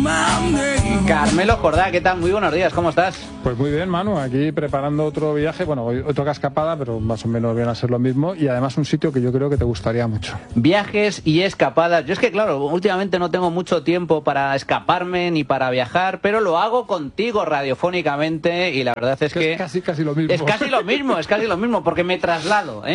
Carmelo Jordá, ¿qué tal? Muy buenos días, ¿cómo estás? Pues muy bien, Manu, aquí preparando otro viaje, bueno, hoy toca escapada, pero más o menos viene a ser lo mismo, y además un sitio que yo creo que te gustaría mucho. Viajes y escapadas. Yo es que, claro, últimamente no tengo mucho tiempo para escaparme ni para viajar, pero lo hago contigo radiofónicamente y la verdad es que... Es casi lo mismo. Es casi lo mismo, porque me traslado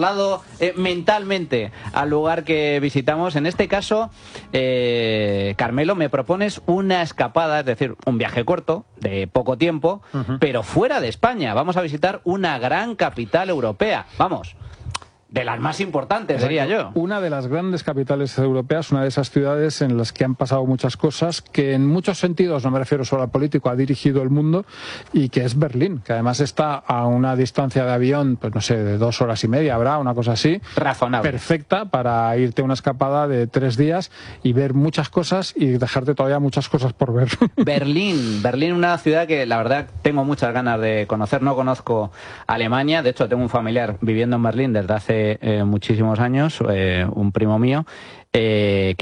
mentalmente al lugar que visitamos. En este caso, Carmelo, me propones una escapada, es decir, un viaje corto, de poco tiempo, pero fuera de España. Vamos a visitar una gran capital europea. Vamos, de las más importantes, diría yo. Una de las grandes capitales europeas, una de esas ciudades en las que han pasado muchas cosas, que en muchos sentidos, no me refiero solo al político, ha dirigido el mundo, y que es Berlín, que además está a una distancia de avión, pues no sé, de 2 horas y media, habrá una cosa así. Razonable. Perfecta para irte a una escapada de 3 días y ver muchas cosas y dejarte todavía muchas cosas por ver. Berlín, una ciudad que la verdad tengo muchas ganas de conocer. No conozco Alemania, de hecho tengo un familiar viviendo en Berlín desde hace muchísimos años, un primo mío, que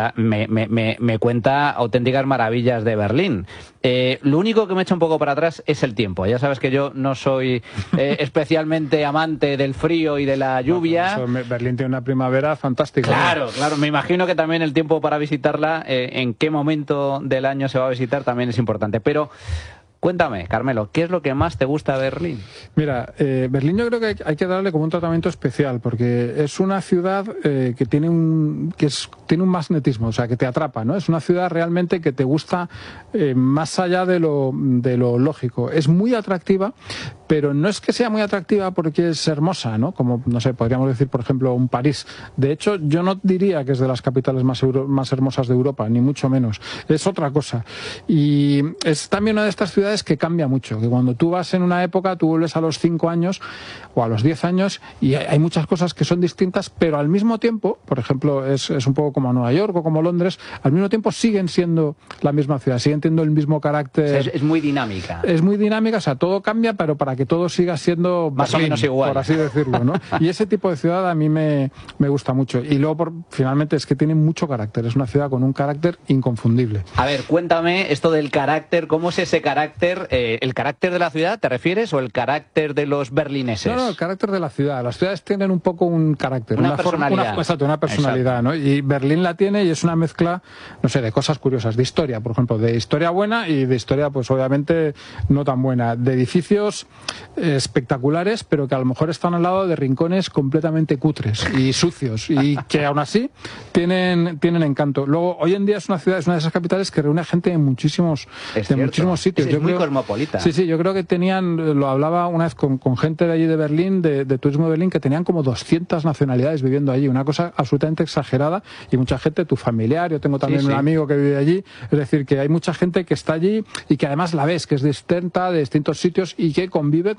me cuenta auténticas maravillas de Berlín. Lo único que me echa un poco para atrás es el tiempo. Ya sabes que yo no soy especialmente amante del frío y de la lluvia. Berlín tiene una primavera fantástica. Claro, claro. Me imagino que también el tiempo para visitarla, en qué momento del año se va a visitar, también es importante. Pero cuéntame, Carmelo, ¿qué es lo que más te gusta de Berlín? Mira, Berlín yo creo que hay que darle como un tratamiento especial, porque es una ciudad que tiene un magnetismo, o sea, que te atrapa, ¿no? Es una ciudad realmente que te gusta más allá de lo lógico. Es muy atractiva, pero no es que sea muy atractiva porque es hermosa, ¿no? Como, no sé, podríamos decir, por ejemplo, un París. De hecho, yo no diría que es de las capitales más hermosas de Europa, ni mucho menos. Es otra cosa. Y es también una de estas ciudades que cambia mucho, que cuando tú vas en una época, tú vuelves a los 5 años o a los 10 años y hay muchas cosas que son distintas, pero al mismo tiempo, por ejemplo, es un poco como Nueva York o como Londres, al mismo tiempo siguen siendo la misma ciudad, siguen teniendo el mismo carácter. O sea, es muy dinámica. Es muy dinámica, o sea, todo cambia, pero para que todo siga siendo más o menos igual, por así decirlo, ¿no? Y ese tipo de ciudad a mí me gusta mucho. Y luego, finalmente, es que tiene mucho carácter, es una ciudad con un carácter inconfundible. A ver, cuéntame esto del carácter, ¿cómo es ese carácter? ¿El carácter de la ciudad te refieres o el carácter de los berlineses? No, el carácter de la ciudad. Las ciudades tienen un poco un carácter. Una personalidad. Una personalidad, ¿no? Y Berlín la tiene y es una mezcla, no sé, de cosas curiosas, de historia, por ejemplo, de historia buena y de historia, pues obviamente, no tan buena. De edificios espectaculares, pero que a lo mejor están al lado de rincones completamente cutres y sucios y que aún así tienen encanto. Luego, hoy en día es una ciudad, es una de esas capitales que reúne gente en muchísimos Es sitios. muy cosmopolita. Sí, yo creo que lo hablaba una vez con gente de allí de Berlín, de Turismo de Berlín, que tenían como 200 nacionalidades viviendo allí, una cosa absolutamente exagerada, y mucha gente, tu familiar, yo tengo también un amigo que vive allí, es decir, que hay mucha gente que está allí y que además la ves, que es distinta, de distintos sitios y que convive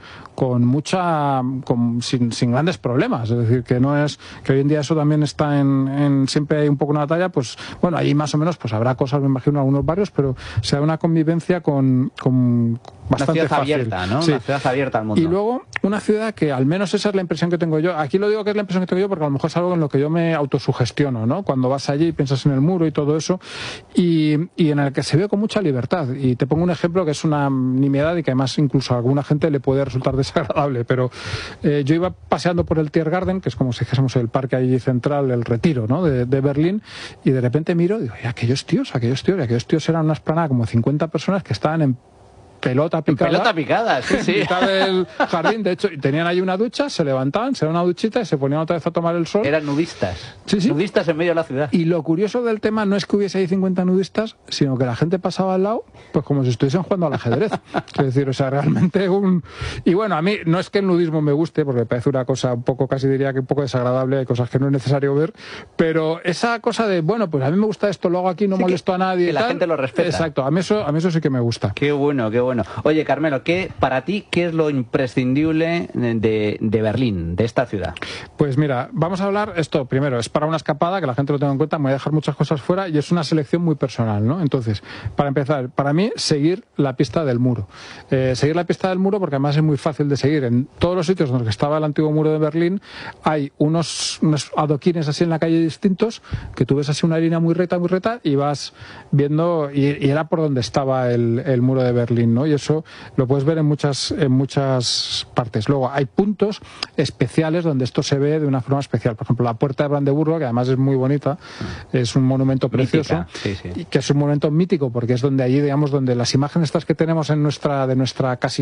sin grandes problemas, es decir, que no es, que hoy en día eso también está siempre hay un poco una batalla, pues bueno, ahí más o menos pues habrá cosas, me imagino, en algunos barrios, pero se da una convivencia con bastante una ciudad fácil. Abierta, ¿no? Sí. Una ciudad abierta al mundo. Y luego, una ciudad que al menos esa es la impresión que tengo yo. Aquí lo digo que es la impresión que tengo yo porque a lo mejor es algo en lo que yo me autosugestiono, ¿no? Cuando vas allí y piensas en el muro y todo eso, y en el que se ve con mucha libertad. Y te pongo un ejemplo que es una nimiedad y que además incluso a alguna gente le puede resultar desagradable, pero yo iba paseando por el Tiergarten, que es como si dijésemos el parque allí central, el Retiro, ¿no? de Berlín, y de repente miro y digo, y aquellos tíos eran una esplanada como 50 personas que estaban en pelota picada, sí. En mitad del jardín. De hecho, tenían ahí una ducha, se levantaban, se daban una duchita y se ponían otra vez a tomar el sol. Eran nudistas. Sí. Nudistas en medio de la ciudad. Y lo curioso del tema no es que hubiese ahí 50 nudistas, sino que la gente pasaba al lado, pues como si estuviesen jugando al ajedrez. Es decir, o sea, realmente Y bueno, a mí no es que el nudismo me guste, porque me parece una cosa un poco, casi diría que un poco desagradable, hay cosas que no es necesario ver, pero esa cosa de, bueno, pues a mí me gusta esto, lo hago aquí, no molesto a nadie. Que la gente lo respeta. Exacto, a mí eso sí que me gusta. Qué bueno. bueno. Oye, Carmelo, para ti, ¿qué es lo imprescindible de Berlín, de esta ciudad? Pues mira, vamos a hablar, esto primero, es para una escapada, que la gente lo tenga en cuenta, me voy a dejar muchas cosas fuera y es una selección muy personal, ¿no? Entonces, para empezar, para mí, seguir la pista del muro. Seguir la pista del muro porque además es muy fácil de seguir. En todos los sitios donde estaba el antiguo muro de Berlín hay unos adoquines así en la calle distintos, que tú ves así una línea muy recta y vas viendo, y era por donde estaba el muro de Berlín, ¿no? Y eso lo puedes ver en muchas partes. Luego hay puntos especiales donde esto se ve de una forma especial. Por ejemplo, la Puerta de Brandeburgo, que además es muy bonita, es un monumento precioso, sí. Y que es un monumento mítico porque es donde allí, digamos, donde las imágenes estas que tenemos de nuestra casi